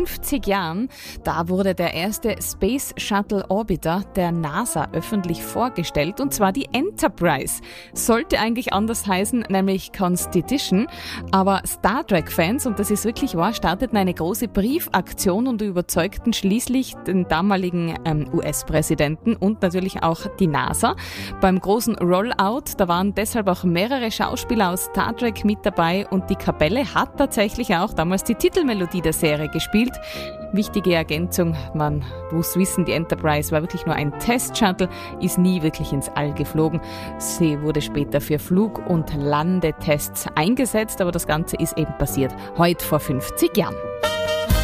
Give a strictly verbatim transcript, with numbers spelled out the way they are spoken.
fünfzig Jahren, da wurde der erste Space Shuttle Orbiter der NASA öffentlich vorgestellt, und zwar die Enterprise. Sollte eigentlich anders heißen, nämlich Constitution, aber Star Trek-Fans, und das ist wirklich wahr, starteten eine große Briefaktion und überzeugten schließlich den damaligen ähm, U S-Präsidenten und natürlich auch die NASA. Beim großen Rollout, da waren deshalb auch mehrere Schauspieler aus Star Trek mit dabei, und die Kapelle hat tatsächlich auch damals die Titelmelodie der Serie gespielt. Wichtige Ergänzung, man muss wissen, die Enterprise war wirklich nur ein Test-Shuttle, ist nie wirklich ins All geflogen. Sie wurde später für Flug- und Landetests eingesetzt, aber das Ganze ist eben passiert heute vor fünfzig Jahren.